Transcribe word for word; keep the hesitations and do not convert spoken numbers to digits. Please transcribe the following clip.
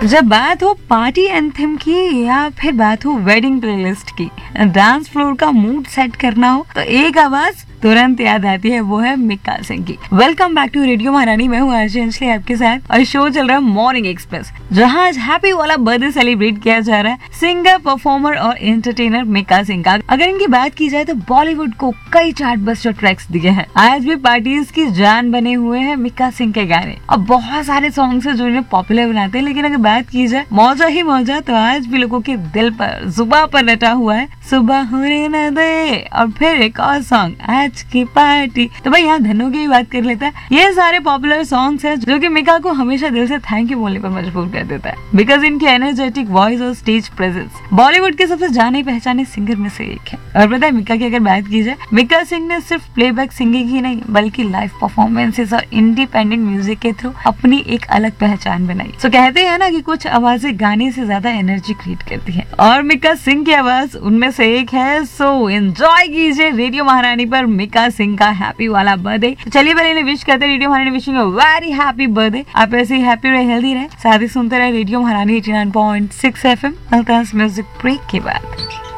जब बात हो पार्टी एंथम की या फिर बात हो वेडिंग प्लेलिस्ट की, डांस फ्लोर का मूड सेट करना हो तो एक आवाज तुरंत याद आती है, वो है मिक्का सिंह की। वेलकम बैक टू रेडियो महारानी, मैं हूँ आरजे अंजलि आपके साथ और शो चल रहा है मॉर्निंग एक्सप्रेस, जहाँ आज हैप्पी वाला बर्थडे सेलिब्रेट किया जा रहा है सिंगर, परफॉर्मर और एंटरटेनर मिक्का सिंह का। अगर इनकी बात की जाए तो बॉलीवुड को कई चार्ट बस्टर ट्रैक्स दिए हैं, आज भी पार्टीज की जान बने हुए हैं मिक्का सिंह के गाने। अब बहुत सारे सॉन्ग्स है जो इन्हें पॉपुलर बनाते हैं, लेकिन अगर बात की जाए मौजा ही मौजा तो आज भी लोगों के दिल पर, जुबान पर रटा हुआ है सुबह होने न दे। और फिर एक और सॉन्ग आज की पार्टी, तो भाई यहाँ धनों की भी बात कर लेता है। ये सारे पॉपुलर सॉन्ग्स हैं जो कि मिक्का को हमेशा दिल से थैंक यू बोलने पर मजबूर कर देता है, बिकॉज इनकी एनर्जेटिक वॉइस और स्टेज प्रेजेंस बॉलीवुड के सबसे जाने पहचाने सिंगर में से एक है। और पता है मिक्का की अगर बात की जाए, मिक्का सिंह ने सिर्फ प्लेबैक सिंगिंग ही नहीं बल्कि लाइव परफॉर्मेंसेस और इंडिपेंडेंट म्यूजिक के थ्रू अपनी एक अलग पहचान बनाई। तो कहते हैं ना कि कुछ आवाजें गाने से ज्यादा एनर्जी क्रिएट करती है, और मिक्का सिंह की आवाज उनमें से एक है। सो एंजॉय कीजिए रेडियो महारानी पर मिक्का सिंह का हैप्पी वाला बर्थडे। तो चलिए पहले इन्हें विश करते हैं, रेडियो महारानी wishing a very happy birthday. आप ऐसे ही हैप्पी रहे, हेल्दी रहे, साथ ही सुनते रहे रेडियो महारानी eighty nine point six FM. Music break के बाद